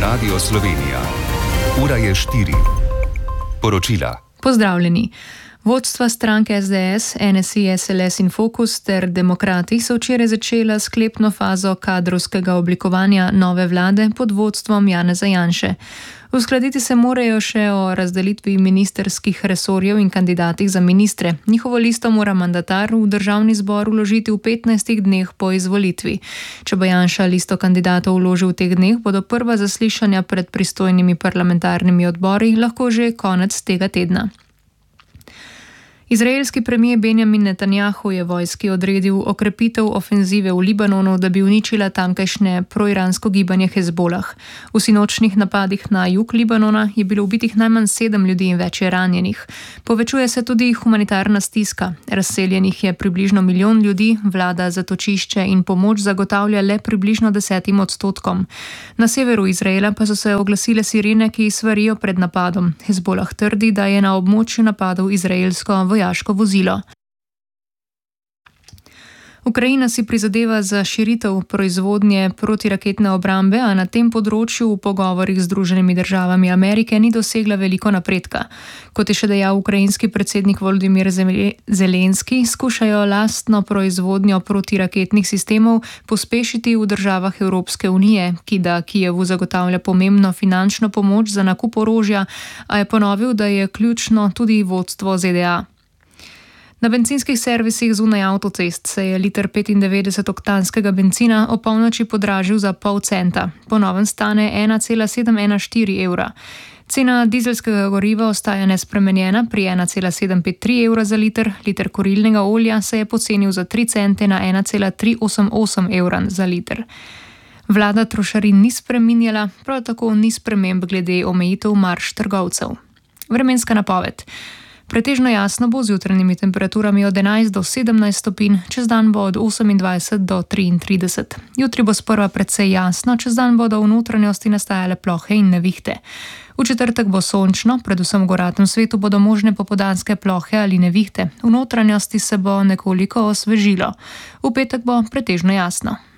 Radio Slovenija. Ura je 4. Poročila. Pozdravljeni. Vodstva stranke SDS, NSI, SLS in Fokus ter Demokrati so včeraj začela sklepno fazo kadrovskega oblikovanja nove vlade pod vodstvom Janeza Janše. Uskladiti se morajo še o razdelitvi ministerskih resorjev in kandidatih za ministre. Njihovo listo mora mandatar v državni zbor vložiti v 15 dneh po izvolitvi. Če bo Janša listo kandidatov vložil v teh dneh, bodo prva zaslišanja pred pristojnimi parlamentarnimi odbori lahko že konec tega tedna. Izraelski premier Benjamin Netanjahu je vojski odredil okrepitev ofenzive v Libanonu, da bi uničila tamkajšnje proiransko gibanje Hezbolah. V sinočnih napadih na jug Libanona je bilo ubitih najmanj 7 ljudi in več je ranjenih. Povečuje se tudi humanitarna stiska. Razseljenih je približno 1 milijon ljudi, vlada zatočišče in pomoč zagotavlja le približno 10%. Na severu Izraela pa so se oglasile sirene, ki svarijo pred napadom. Hezbolah trdi, da je na območju napadov izraelsko vojaško vozilo. Ukrajina si prizadeva za širitev proizvodnje protiraketne obrambe, a na tem področju v pogovorih z Združenimi državami Amerike ni dosegla veliko napredka. Kot je še dejal ukrajinski predsednik Volodymyr Zelenski, skušajo lastno proizvodnjo protiraketnih sistemov pospešiti v državah Evropske unije, ki da Kijevu zagotavlja pomembno finančno pomoč za nakup orožja, a je ponovil, da je ključno tudi vodstvo ZDA. Na bencinskih servisih zunaj avtocest se je liter 95-oktanskega bencina o polnoči podražil za pol centa. Po novem stane 1,714 evra. Cena dizelskega goriva ostaja nespremenjena pri 1,753 evra za liter. Liter kurilnega olja se je pocenil za 3 cente na 1,388 evra za liter. Vlada trošarin ni spreminjala, prav tako ni sprememb glede omejitev marž trgovcev. Vremenska napoved. Pretežno jasno bo z jutranjimi temperaturami od 11 do 17 stopinj, čez dan bo od 28 do 33. Jutri bo sprva precej jasno, čez dan bodo v notranjosti nastajale plohe in nevihte. V četrtek bo sončno, predvsem v goratem svetu bodo možne popoldanske plohe ali nevihte. V notranjosti se bo nekoliko osvežilo. V petek bo pretežno jasno.